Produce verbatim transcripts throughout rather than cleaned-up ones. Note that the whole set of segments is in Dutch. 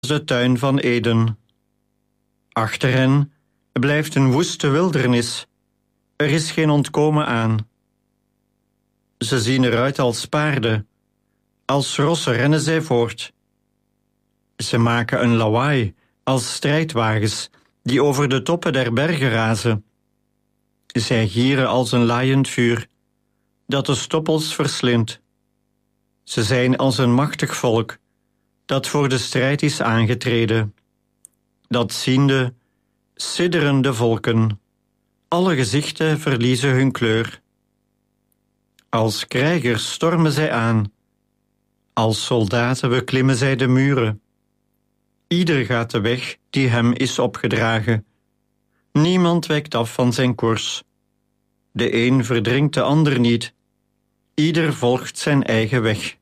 de tuin van Eden. Achter hen blijft een woeste wildernis. Er is geen ontkomen aan. Ze zien eruit als paarden. Als rossen rennen zij voort. Ze maken een lawaai als strijdwagens die over de toppen der bergen razen. Zij gieren als een laaiend vuur, dat de stoppels verslindt. Ze zijn als een machtig volk, dat voor de strijd is aangetreden. Dat ziende, sidderen de volken. Alle gezichten verliezen hun kleur. Als krijgers stormen zij aan. Als soldaten beklimmen zij de muren. Ieder gaat de weg die hem is opgedragen. Niemand wijkt af van zijn koers. De een verdringt de ander niet. Ieder volgt zijn eigen weg.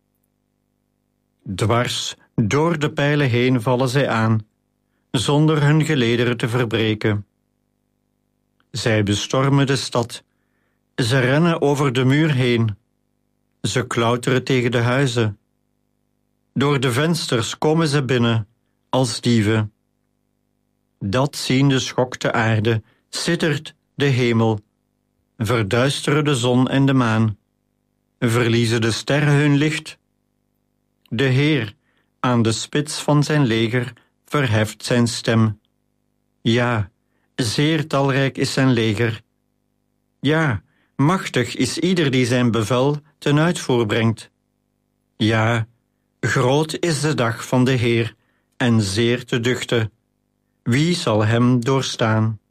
Dwars door de pijlen heen vallen zij aan, zonder hun gelederen te verbreken. Zij bestormen de stad. Ze rennen over de muur heen. Ze klauteren tegen de huizen. Door de vensters komen ze binnen, als dieven. Dat ziende schokt de aarde, siddert de hemel. Verduisteren de zon en de maan. Verliezen de sterren hun licht. De Heer, aan de spits van zijn leger, verheft zijn stem. Ja, zeer talrijk is zijn leger. Ja, machtig is ieder die zijn bevel ten uitvoer brengt. Ja, groot is de dag van de Heer en zeer te duchten. Wie zal hem doorstaan?